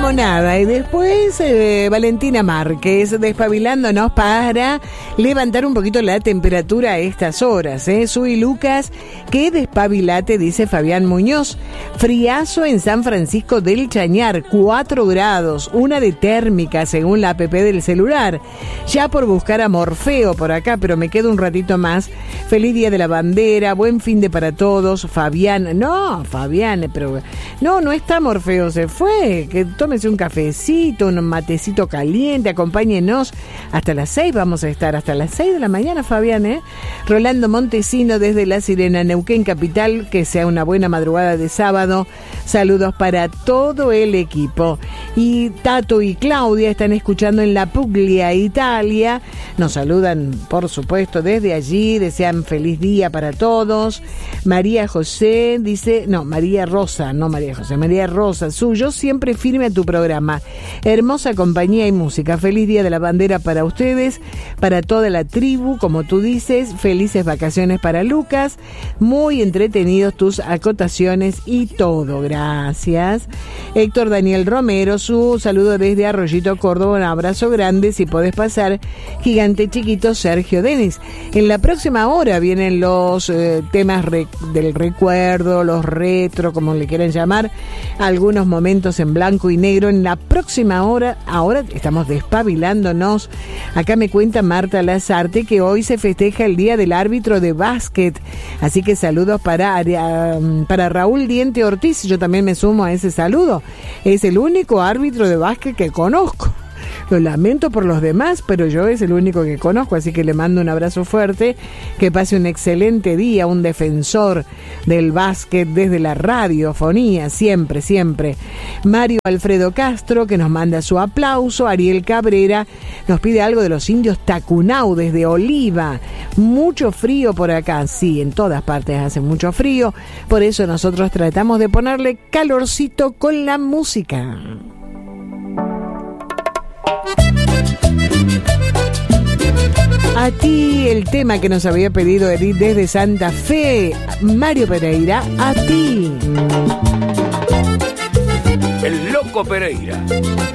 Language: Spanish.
Limonada. Y después Valentina Márquez, despabilándonos para levantar un poquito la temperatura a estas horas. Soy Lucas, qué despabilate, dice Fabián Muñoz. Friazo en San Francisco del Chañar, 4 grados, una de térmica según la app del celular. Ya por buscar a Morfeo por acá, pero me quedo un ratito más. Feliz Día de la Bandera, buen fin de para todos. Fabián, pero no está Morfeo, se fue. Que tómese un cafecito, un matecito caliente, acompáñenos. Hasta las 6 vamos a estar, hasta las 6 de la mañana, Fabián, Rolando Montesino desde La Sirena, Neuquén Capital, que sea una buena madrugada de sábado. Saludos para todo el equipo. Y Tato y Claudia están escuchando en La Puglia, Italia. Nos saludan, por supuesto, desde allí. Desean feliz día para todos. María José dice, María Rosa, suyo, siempre firme a tu programa. Hermosa compañía y música. Feliz Día de la Bandera para ustedes, para toda la tribu, como tú dices. Felices vacaciones para Lucas. Muy entretenidos tus acotaciones y todo. Gracias. Héctor Daniel Romero, su saludo desde Arroyito, Córdoba. Un abrazo grande. Si podés pasar, Gigante Chiquito, Sergio Denis. En la próxima hora vienen los temas del recuerdo, los retro, como le quieran llamar, algunos momentos en blanco y negro. En la próxima hora, ahora estamos despabilándonos. Acá me cuenta Marta Lazarte que hoy se festeja el Día del Árbitro de Básquet, así que saludos para Raúl Diente Ortiz. Yo también me sumo a ese saludo. Es el único árbitro de básquet que conozco. Lo lamento por los demás, pero yo es el único que conozco, así que le mando un abrazo fuerte, que pase un excelente día, un defensor del básquet desde la radiofonía, siempre. Mario Alfredo Castro, que nos manda su aplauso. Ariel Cabrera nos pide algo de los indios Tacunau desde Oliva. Mucho frío por acá, sí, en todas partes hace mucho frío, por eso nosotros tratamos de ponerle calorcito con la música. A ti el tema que nos había pedido Edith desde Santa Fe, Mario Pereira, a ti. El Loco Pereira.